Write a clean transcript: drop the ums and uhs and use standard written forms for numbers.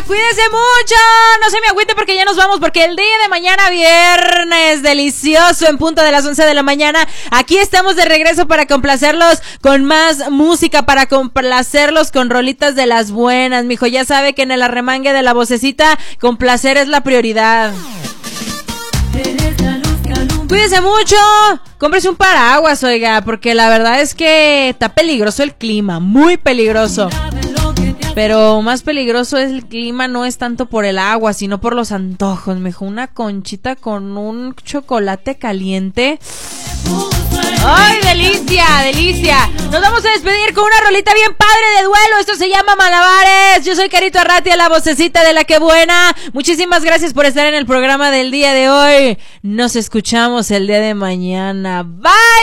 Cuídense mucho, no se me agüite porque ya nos vamos, porque el día de mañana, viernes delicioso, en punto de las 11 de la mañana, aquí estamos de regreso para complacerlos con más música, para complacerlos con rolitas de las buenas, mijo. Ya sabe que en el arremangue de la vocecita, complacer es la prioridad. Cuídense mucho, cómprese un paraguas, oiga, porque la verdad es que está peligroso el clima, muy peligroso. Pero más peligroso es el clima, no es tanto por el agua, sino por los antojos, mijo. Una conchita con un chocolate caliente. ¡Ay, delicia, delicia! Nos vamos a despedir con una rolita bien padre de duelo. Esto se llama Malabares. Yo soy Carito Arratia, la vocecita de la que buena. Muchísimas gracias por estar en el programa del día de hoy. Nos escuchamos el día de mañana. ¡Bye!